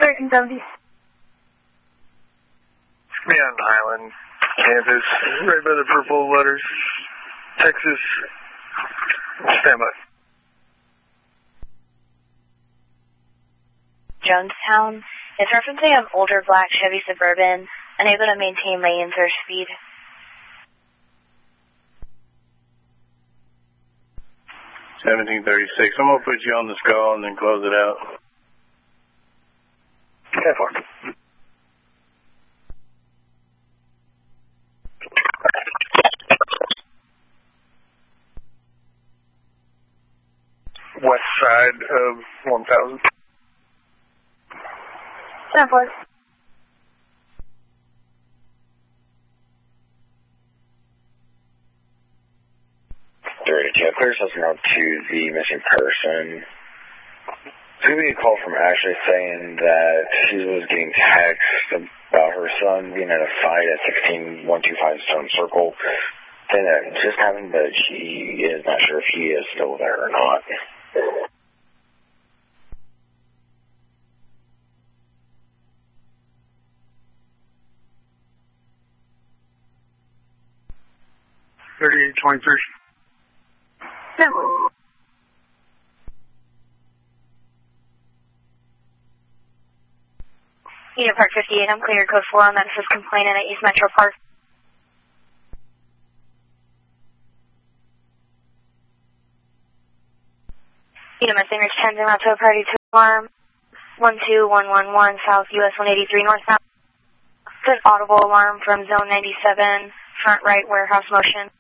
1370. Beyond Highland campus, right by the purple letters. Texas. Stand by. Jonestown is referencing an older black Chevy Suburban, unable to maintain lanes or speed. $1736. I'm going to put you on this call and then close it out. Okay, far. West side of 1000. 10-4. Clear system out to the missing person. So we get a call from Ashley saying that she was getting text about her son being at a fight at 16125 Stone Circle. Saying that just happened, but she is not sure if he is still there or not. $38.23. Eden Park 58, I'm clear. Code 4 on Memphis complainant at East Metro Park. Eden Mustang Ridge 10 out to a party to alarm 12111 South US 183 northbound. Good audible alarm from zone 97, front right warehouse motion.